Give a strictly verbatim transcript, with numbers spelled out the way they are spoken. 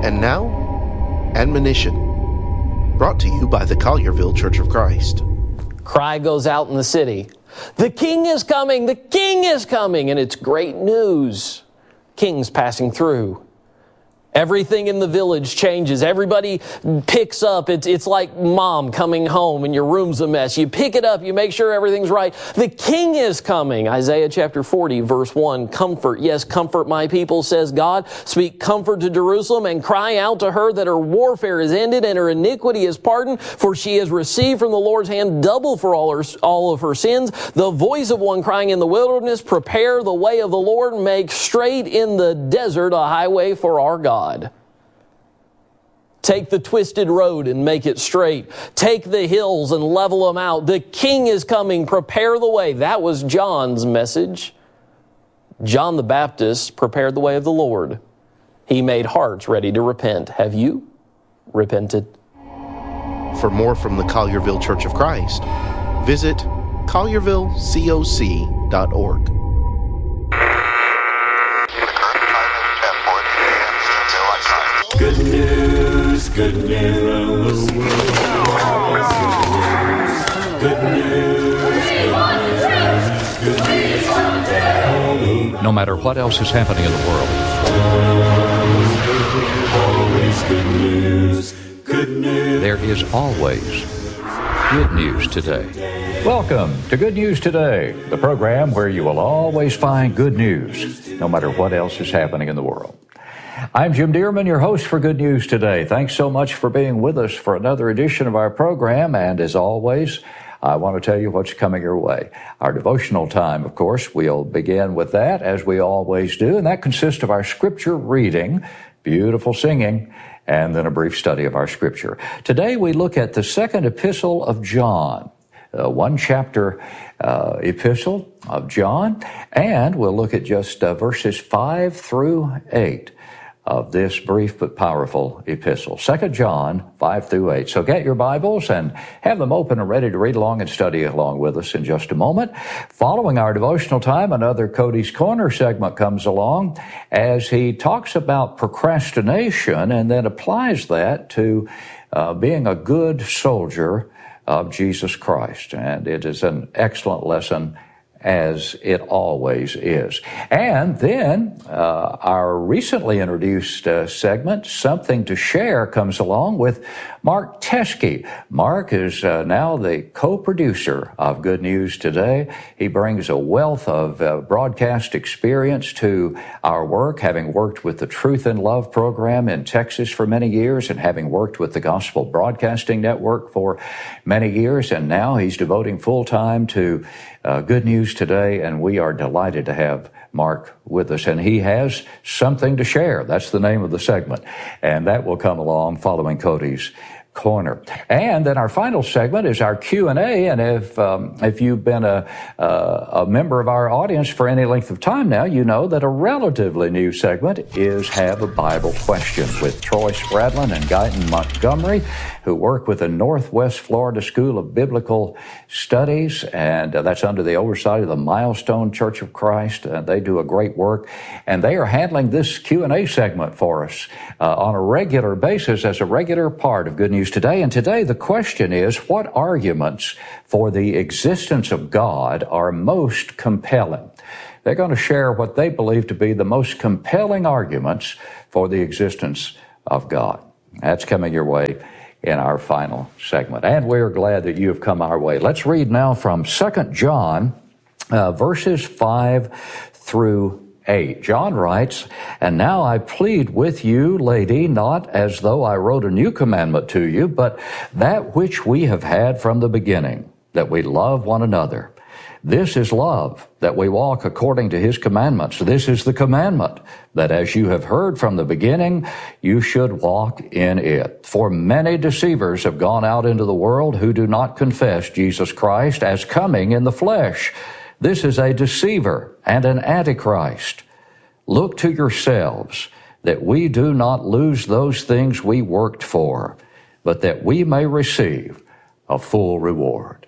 And now, admonition, brought to you by the Collierville Church of Christ. Cry goes out in the city. The king is coming! The king is coming! And it's great news. King's passing through. Everything in the village changes. Everybody picks up. It's, it's like mom coming home and your room's a mess. You pick it up. You make sure everything's right. The king is coming. Isaiah chapter forty, verse one. Comfort, yes, comfort my people, says God. Speak comfort to Jerusalem and cry out to her that her warfare is ended and her iniquity is pardoned, for she has received from the Lord's hand double for all her, all of her sins. The voice of one crying in the wilderness, prepare the way of the Lord, make straight in the desert a highway for our God. Take the twisted road and make it straight. Take the hills and level them out. The king is coming. Prepare the way. That was John's message. John the Baptist prepared the way of the Lord. He made hearts ready to repent. Have you repented? For more from the Collierville Church of Christ, visit collierville coc dot org. Good news, good news, good news, good news, good news today. No matter what else is happening in the world, always good news, good news. There is always good news today. Welcome to Good News Today, the program where you will always find good news, no matter what else is happening in the world. I'm Jim Dearman, your host for Good News Today. Thanks so much for being with us for another edition of our program. And as always, I want to tell you what's coming your way. Our devotional time, of course, we'll begin with that as we always do. And that consists of our scripture reading, beautiful singing, and then a brief study of our scripture. Today we look at the second epistle of John, a one chapter uh, epistle of John. And we'll look at just uh, verses five through eight. Of this brief but powerful epistle. Second John five through eight. So get your Bibles and have them open and ready to read along and study along with us in just a moment. Following our devotional time, another Cody's Corner segment comes along as he talks about procrastination and then applies that to uh, being a good soldier of Jesus Christ. And it is an excellent lesson, as it always is. And then uh, our recently introduced uh, segment, Something to Share, comes along with Mark Teskey. Mark is uh, now the co-producer of Good News Today. He brings a wealth of uh, broadcast experience to our work, having worked with the Truth and Love program in Texas for many years and having worked with the Gospel Broadcasting Network for many years. And now he's devoting full time to Uh, Good News Today, and we are delighted to have Mark with us. And he has something to share. That's the name of the segment. And that will come along following Cody's Corner. And then our final segment is our Q and A. And if um, if you've been a, a a member of our audience for any length of time now, you know that a relatively new segment is Have a Bible Question with Troy Spradlin and Guyton Montgomery, who work with the Northwest Florida School of Biblical Studies, and uh, that's under the oversight of the Milestone Church of Christ. Uh, they do a great work, and they are handling this Q and A segment for us uh, on a regular basis as a regular part of Good News Today. And today the question is, what arguments for the existence of God are most compelling? They're going to share what they believe to be the most compelling arguments for the existence of God. That's coming your way in our final segment. And we're glad that you have come our way. Let's read now from Second John, uh, verses five through eight. John writes, "And now I plead with you, lady, not as though I wrote a new commandment to you, but that which we have had from the beginning, that we love one another. This is love, that we walk according to his commandments. This is the commandment, that as you have heard from the beginning, you should walk in it. For many deceivers have gone out into the world who do not confess Jesus Christ as coming in the flesh. This is a deceiver and an antichrist. Look to yourselves, that we do not lose those things we worked for, but that we may receive a full reward."